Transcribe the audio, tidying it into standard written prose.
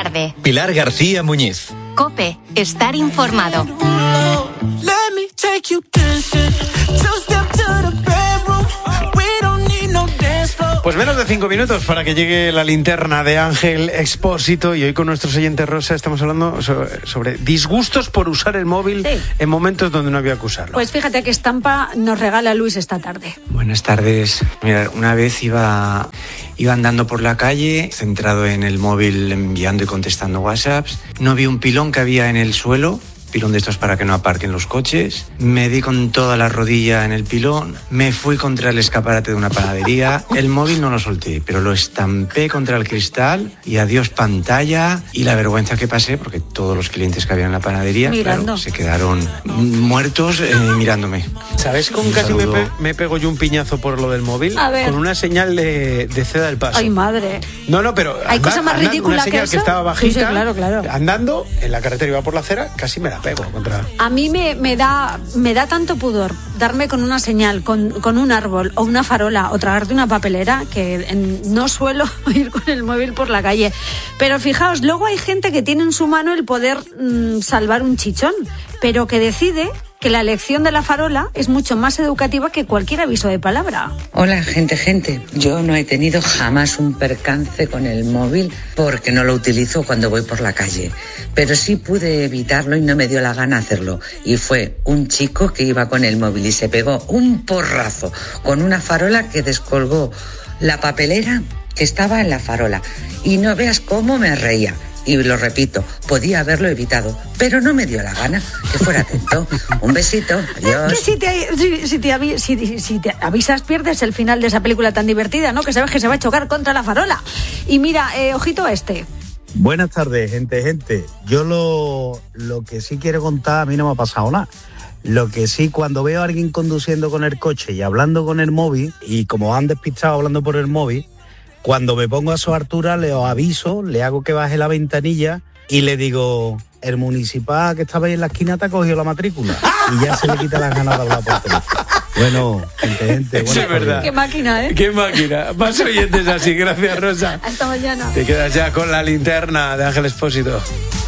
tarde. Pilar García Muñiz. COPE. Estar informado. Pues menos de 5 minutos para que llegue la linterna de Ángel Expósito, y hoy con nuestros oyentes Rosa estamos hablando sobre disgustos por usar el móvil en momentos donde no había que usarlo. Pues fíjate qué estampa nos regala Luis esta tarde. Buenas tardes. Mira, una vez iba andando por la calle, centrado en el móvil, enviando y contestando WhatsApps. No vi un pilón que había en el suelo, pilón de estos para que no aparquen los coches. Me di con toda la rodilla en el pilón, me fui contra el escaparate de una panadería. El móvil no lo solté, pero lo estampé contra el cristal y adiós pantalla. Y la vergüenza que pasé, porque todos los clientes que había en la panadería, claro, se quedaron muertos mirándome. ¿Sabes con casi me pego yo un piñazo por lo del móvil? A ver. Con una señal de ceda el paso. Ay, madre. No, pero ¿Hay cosa más ridícula una señal que eso? Que estaba bajita, Sí, claro. andando en la carretera, iba por la acera, casi me la pego contra... A mí me da tanto pudor darme con una señal, con un árbol o una farola o tragarte una papelera, que no suelo ir con el móvil por la calle. Pero fijaos, luego hay gente que tiene en su mano el poder salvar un chichón, pero que decide que la elección de la farola es mucho más educativa que cualquier aviso de palabra. Hola, gente. Yo no he tenido jamás un percance con el móvil porque no lo utilizo cuando voy por la calle. Pero sí pude evitarlo y no me dio la gana hacerlo. Y fue un chico que iba con el móvil y se pegó un porrazo con una farola que descolgó la papelera que estaba en la farola. Y no veas cómo me reía. Y lo repito, podía haberlo evitado, pero no me dio la gana. Que fuera atento. Un besito, adiós. Que si te avisas, pierdes el final de esa película tan divertida, ¿no? Que sabes que se va a chocar contra la farola. Y mira, ojito a este. Buenas tardes, gente. Yo lo que sí quiero contar, a mí no me ha pasado nada. Lo que sí, cuando veo a alguien conduciendo con el coche y hablando con el móvil, y como han despistado hablando por el móvil, cuando me pongo a su altura le aviso, le hago que baje la ventanilla y le digo: el municipal que estaba ahí en la esquina te ha cogido la matrícula. Y ya se le quita las ganas de hablar por teléfono. Bueno, gente, Eso es verdad. Qué máquina, ¿eh? Qué máquina. Más oyentes así. Gracias, Rosa. Hasta mañana. Te quedas ya con la linterna de Ángel Expósito.